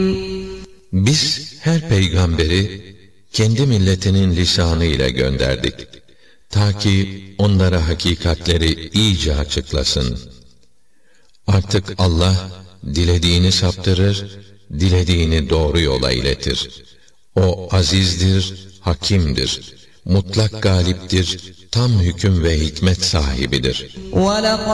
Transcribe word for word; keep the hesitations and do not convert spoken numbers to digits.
Biz her peygamberi kendi milletinin lisanı ile gönderdik. Ta ki onlara hakikatleri iyice açıklasın. Artık Allah dilediğini saptırır, dilediğini doğru yola iletir. O azizdir, hakimdir, mutlak galiptir, tam hüküm ve hikmet sahibidir.